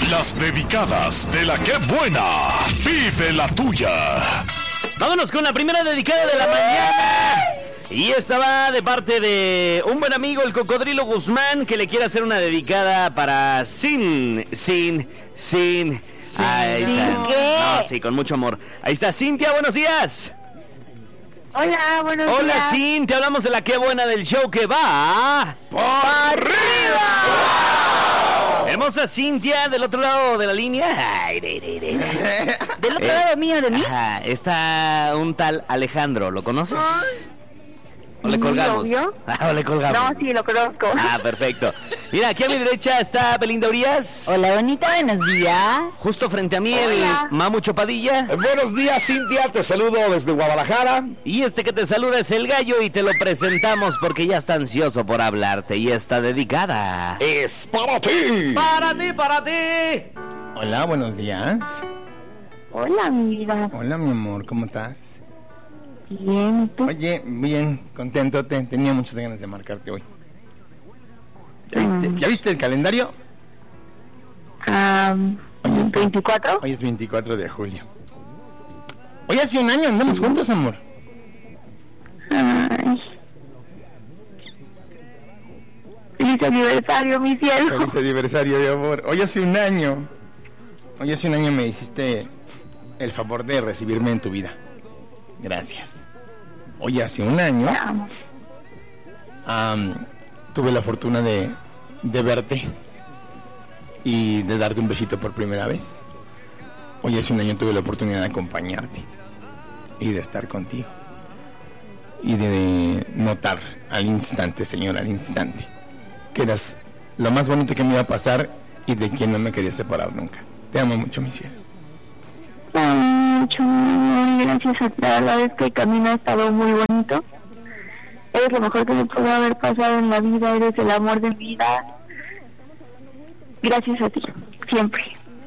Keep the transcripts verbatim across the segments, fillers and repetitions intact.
Las dedicadas de la que buena. Vive la tuya. Vámonos con la primera dedicada de la mañana. Y esta va de parte de un buen amigo, el Cocodrilo Guzmán, que le quiere hacer una dedicada para Sin, Sin, Sin. Sin, Ahí ¿Sin está. qué? No, sí, con mucho amor. Ahí está, Cintia, buenos días. Hola, buenos Hola, días. Hola, Cintia, hablamos de la que buena del show que va ¡por arriba! Hermosa Cintia, del otro lado de la línea. Ay, de, de, de. Del otro Eh, lado mío, de mí. Ajá, está un tal Alejandro, ¿lo conoces? ¿O le ¿Mi colgamos? novio? Ah, ¿o le colgamos? No, sí, lo conozco. Ah, perfecto. Mira, aquí a mi derecha está Belinda Urias. Hola, bonita, buenos días. Justo frente a mí el Hola. Mamu Chopadilla. Eh, buenos días, Cintia, te saludo desde Guadalajara. Y este que te saluda es el Gallo y te lo presentamos porque ya está ansioso por hablarte y está dedicada. Es para ti. ¡Para ti, para ti! Hola, buenos días. Hola, mi vida. Hola, mi amor, ¿cómo estás? Bien, ¿y tú? Oye, bien, contento, te, tenía muchas ganas de marcarte hoy. ¿Ya viste, ¿ya viste el calendario? Um, Hoy es- ¿veinticuatro? Hoy es veinticuatro de julio. Hoy hace un año andamos juntos, amor. Ay. Feliz aniversario, mi cielo. Feliz aniversario, mi amor. Hoy hace un año. Hoy hace un año me hiciste el favor de recibirme en tu vida. Gracias. Hoy hace un año Te amo. um, tuve la fortuna de, de verte y de darte un besito por primera vez. Hoy hace un año tuve la oportunidad de acompañarte y de estar contigo y de notar al instante, señor, al instante, que eras lo más bonito que me iba a pasar y de quien no me quería separar nunca. Te amo mucho, mi cielo. Te amo mucho, mi amor. Gracias a ti. La verdad es que el camino ha estado muy bonito. Eres lo mejor que me pudo haber pasado en la vida. Eres el amor de mi vida. Gracias a ti. Siempre.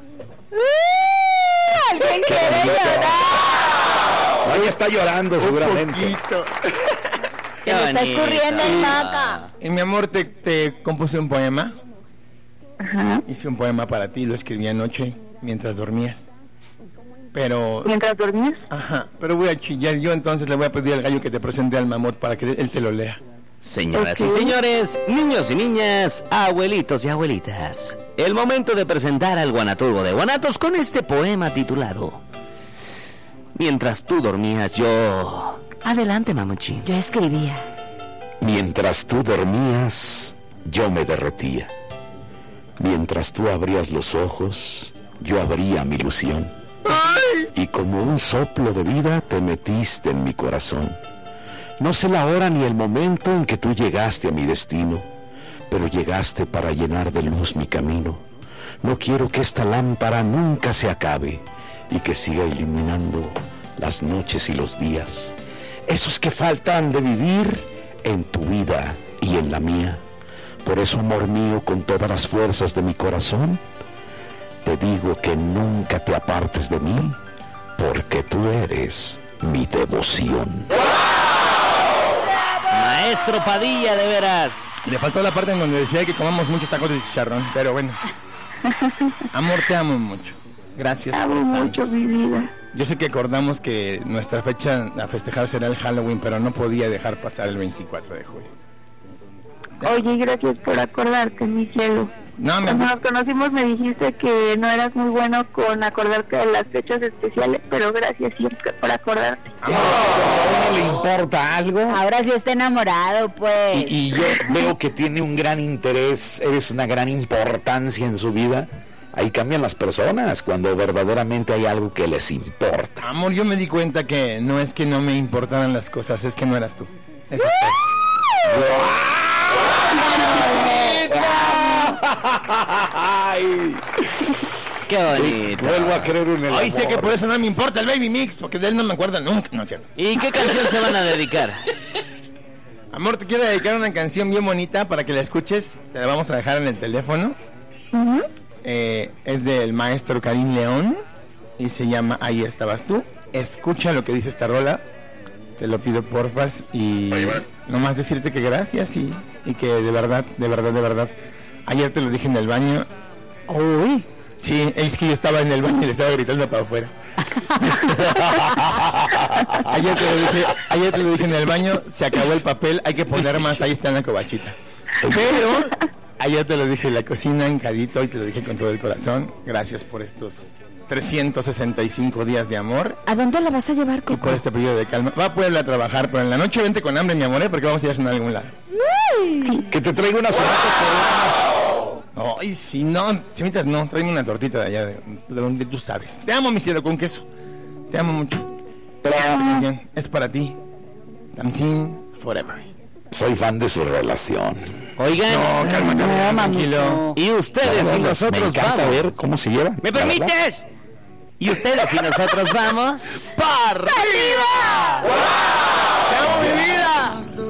¿Alguien quiere llorar? Hoy está llorando seguramente. Poquito. Se me está escurriendo el maca. Y mi amor, te, te compuse un poema. Ajá. Hice un poema para ti, lo escribí anoche mientras dormías. Pero, Mientras dormías. ajá, pero voy a chillar yo, entonces le voy a pedir al Gallo que te presente al mamut para que él te lo lea. Señoras Ok. y señores, niños y niñas, abuelitos y abuelitas, el momento de presentar al guanaturgo de Guanatos con este poema titulado Mientras tú dormías yo... Adelante, mamuchi. Yo escribía. Mientras tú dormías, yo me derretía. Mientras tú abrías los ojos, yo abría mi ilusión. Y como un soplo de vida te metiste en mi corazón. No sé la hora ni el momento en que tú llegaste a mi destino, pero llegaste para llenar de luz mi camino. No quiero que esta lámpara nunca se acabe y que siga iluminando las noches y los días, esos que faltan de vivir en tu vida y en la mía. Por eso, amor mío, con todas las fuerzas de mi corazón, te digo que nunca te apartes de mí, porque tú eres mi devoción. Maestro Padilla, de veras. Le faltó la parte en donde decía que comamos muchos tacos de chicharrón, pero bueno. Amor, te amo mucho. Gracias. Te amo por tanto. mucho, mi vida. Yo sé que acordamos que nuestra fecha a festejar será el Halloween, pero no podía dejar pasar el veinticuatro de julio. Oye, gracias por acordarte, mi cielo. No, mi Cuando amor. nos conocimos me dijiste que no eras muy bueno con acordarte de las fechas especiales, pero gracias siempre por acordarte. ¿A uno le importa algo? Ahora sí está enamorado, pues. Y, y yo veo que tiene un gran interés, eres una gran importancia en su vida. Ahí cambian las personas cuando verdaderamente hay algo que les importa. Amor, yo me di cuenta que no es que no me importaran las cosas, es que no eras tú. Eso es todo. Ay, Qué bonito. vuelvo a creer en el Hoy sé amor. que por eso no me importa el Baby Mix, porque de él no me acuerdo nunca. No, es cierto. ¿Y qué canción se van a dedicar? Amor, te quiero dedicar una canción bien bonita para que la escuches. Te la vamos a dejar en el teléfono. Ujú. Eh, es del maestro Karim León y se llama Ahí estabas tú. Escucha lo que dice esta rola. Te lo pido porfas y nomás decirte que gracias y, y que de verdad, de verdad, de verdad. Ayer te lo dije en el baño. Uy, Sí, es que yo estaba en el baño y le estaba gritando para afuera. ayer, te lo dije, ayer te lo dije en el baño, se acabó el papel, hay que poner más, ahí está en la cobachita. Pero ayer te lo dije en la cocina, hincadito, y te lo dije con todo el corazón. Gracias por estos trescientos sesenta y cinco días de amor. ¿A dónde la vas a llevar, Coco? Y por este periodo de calma. Va a Puebla a trabajar, pero en la noche vente con hambre, mi amor, ¿eh? Porque vamos a ir a cenar a algún lado. Uy. Que te traiga unas sonatas peruanas. No, y si no, señoritas, no, tráeme una tortita de allá, de, de donde tú sabes. Te amo, mi cielo, con queso. Te amo mucho. Esta canción es para ti. Tamsin Forever. Soy fan de su relación. Oigan. No, cálmate, No, tranquilo. Y ustedes y Me nosotros encanta vamos. ver cómo se llevan. ¿Me la verdad. permites? Y ustedes y nosotros vamos. ¡Para arriba! ¡Te amo, mi vida!